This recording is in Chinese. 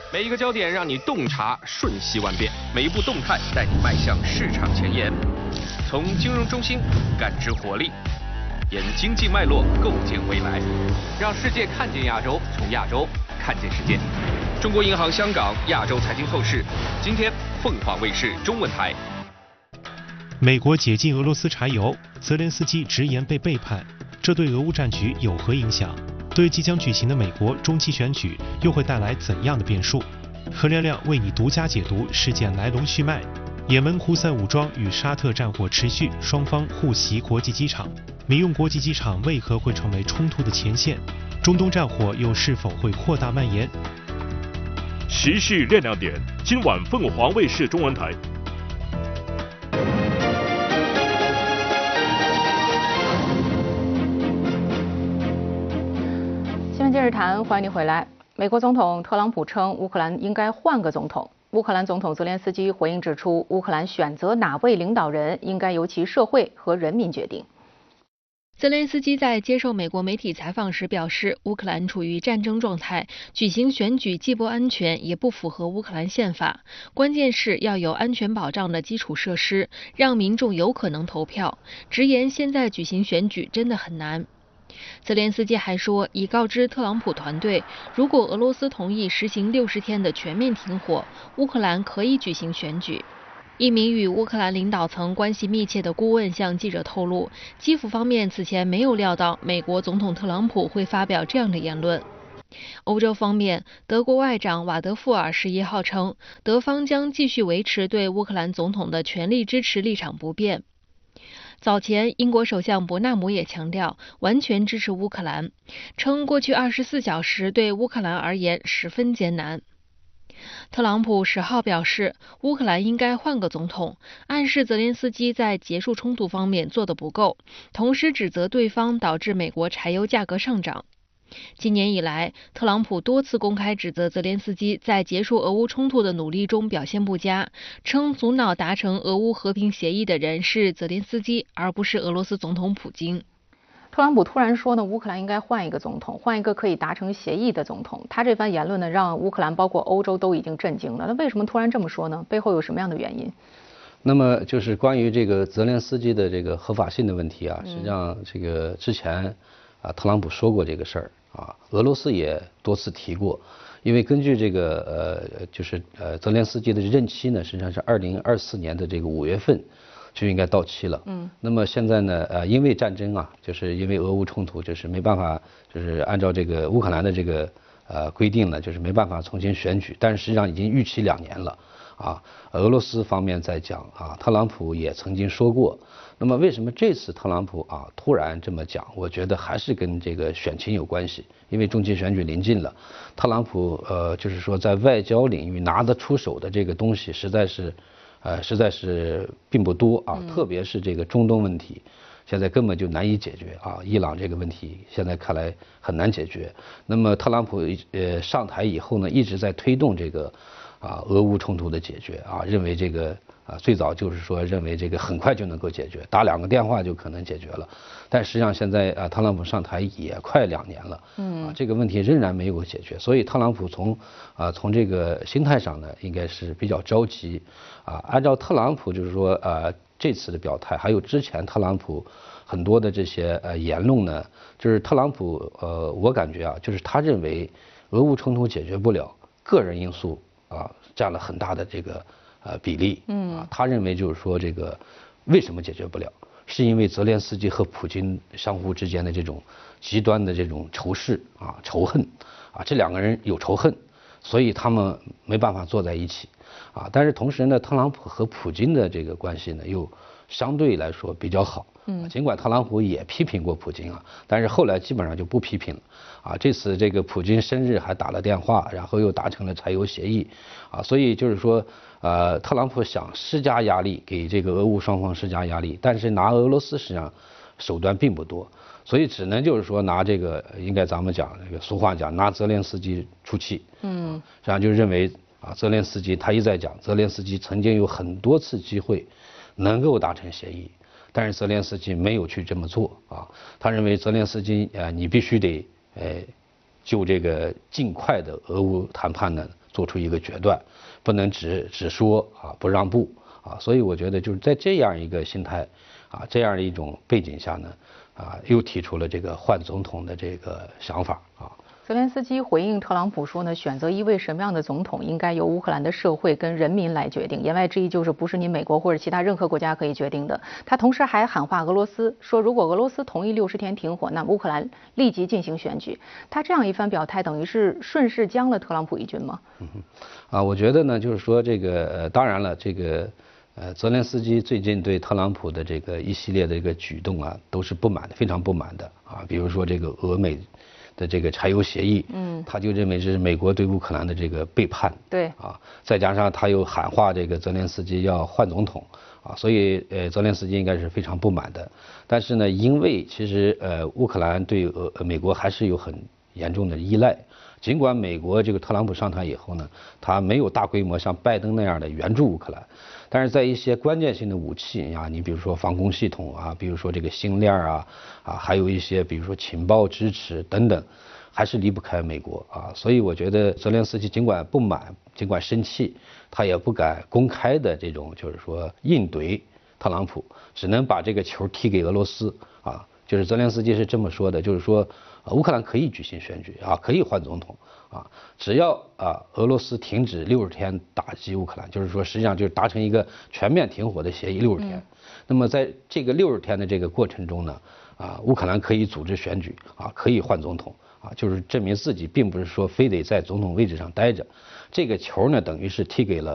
每一个焦点让你洞察瞬息万变，每一步动态带你迈向市场前沿。从金融中心感知活力，沿经济脉络构建未来，让世界看见亚洲，从亚洲看见世界。中国银行香港亚洲财经透视，今天凤凰卫视中文台。 美国解禁俄罗斯柴油，泽连斯基直言被背叛，这对俄乌战局有何影响？对即将举行的美国中期选举又会带来怎样的变数？何亮亮为你独家解读事件来龙去脉。也门胡塞武装与沙特战火持续，双方互袭国际机场。民用国际机场为何会成为冲突的前线？中东战火又是否会扩大蔓延？ 时事亮亮点，今晚凤凰卫视中文台。 新闻今日谈，欢迎您回来。美国总统特朗普称，乌克兰应该换个总统。乌克兰总统泽连斯基回应指出，乌克兰选择哪位领导人，应该由其社会和人民决定。 泽连斯基在接受美国媒体采访时表示，乌克兰处于战争状态，举行选举既不安全，也不符合乌克兰宪法。关键是要有安全保障的基础设施，让民众有可能投票。直言现在举行选举真的很难。泽连斯基还说，已告知特朗普团队，如果俄罗斯同意实行60天的全面停火，乌克兰可以举行选举。一名与乌克兰领导层关系密切的顾问向记者透露，基辅方面此前没有料到美国总统特朗普会发表这样的言论。欧洲方面，德国外长瓦德富尔11号称，德方将继续维持对乌克兰总统的全力支持立场不变。早前，英国首相伯纳姆也强调完全支持乌克兰，称过去24小时对乌克兰而言十分艰难。特朗普10号表示，乌克兰应该换个总统，暗示泽连斯基在结束冲突方面做得不够，同时指责对方导致美国柴油价格上涨。今年以来，特朗普多次公开指责泽连斯基在结束俄乌冲突的努力中表现不佳，称阻挠达成俄乌和平协议的人是泽连斯基，而不是俄罗斯总统普京。 特朗普突然说呢，乌克兰应该换一个总统，换一个可以达成协议的总统。他这番言论呢，让乌克兰包括欧洲都已经震惊了。那为什么突然这么说呢？背后有什么样的原因？ 那么就是关于这个泽连斯基的这个合法性的问题啊，实际上这个之前特朗普说过这个事儿啊，俄罗斯也多次提过。因为根据这个泽连斯基的任期呢，实际上是2024年的这个5月份就应该到期了。那么现在呢，因为战争啊，就是因为俄乌冲突，就是没办法，就是按照这个乌克兰的这个规定呢，就是没办法重新选举，但是实际上已经逾期2年了啊。俄罗斯方面在讲啊，特朗普也曾经说过。那么为什么这次特朗普突然这么讲？我觉得还是跟这个选情有关系，因为中期选举临近了，特朗普就是说在外交领域拿得出手的这个东西实在是并不多啊，特别是这个中东问题，现在根本就难以解决啊。伊朗这个问题现在看来很难解决。那么特朗普上台以后呢，一直在推动这个俄乌冲突的解决啊，认为这个最早就是说认为这个很快就能够解决，打2个电话就可能解决了。但实际上现在特朗普上台也快2年了，这个问题仍然没有解决。所以特朗普从这个心态上呢，应该是比较着急按照特朗普就是说这次的表态，还有之前特朗普很多的这些言论呢，就是特朗普我感觉就是他认为俄乌冲突解决不了，个人因素占了很大的这个比例。他认为就是说这个为什么解决不了，是因为泽连斯基和普京相互之间的这种极端的这种仇视仇恨这2个人有仇恨，所以他们没办法坐在一起但是同时呢，特朗普和普京的这个关系呢又相对来说比较好。尽管特朗普也批评过普京但是后来基本上就不批评了这次这个普京生日还打了电话，然后又达成了柴油协议所以就是说特朗普想施加压力，给这个俄乌双方施加压力，但是拿俄罗斯实际上手段并不多，所以只能就是说拿这个，应该咱们讲这个俗话讲，拿泽连斯基出气。实际上就认为泽连斯基他一再讲，泽连斯基曾经有很多次机会能够达成协议，但是泽连斯基没有去这么做他认为泽连斯基你必须得就这个尽快的俄乌谈判呢做出一个决断，不能只说不让步所以我觉得就是在这样一个心态这样的一种背景下呢又提出了这个换总统的这个想法泽连斯基回应特朗普说呢，选择一位什么样的总统，应该由乌克兰的社会跟人民来决定。言外之意就是不是你美国或者其他任何国家可以决定的。他同时还喊话俄罗斯，说如果俄罗斯同意60天停火，那么乌克兰立即进行选举。他这样一番表态，等于是顺势将了特朗普一军吗？ 我觉得呢，就是说这个当然了，这个泽连斯基最近对特朗普的这个一系列的这个举动都是不满的，非常不满的比如说这个俄美的这个柴油协议，他就认为这是美国对乌克兰的这个背叛， 对再加上他又喊话这个泽连斯基要换总统所以泽连斯基应该是非常不满的。但是呢，因为其实乌克兰对美国还是有很严重的依赖，尽管美国这个特朗普上台以后呢，他没有大规模像拜登那样的援助乌克兰，但是在一些关键性的武器你比如说防空系统比如说这个星链还有一些比如说情报支持等等，还是离不开美国所以我觉得泽连斯基尽管不满，尽管生气，他也不敢公开的这种就是说应对特朗普，只能把这个球踢给俄罗斯就是泽连斯基是这么说的，就是说乌克兰可以举行选举可以换总统只要俄罗斯停止60天打击乌克兰，就是说实际上就是达成一个全面停火的协议60天。那么在这个60天的这个过程中呢乌克兰可以组织选举可以换总统就是证明自己并不是说非得在总统位置上待着。这个球呢等于是踢给了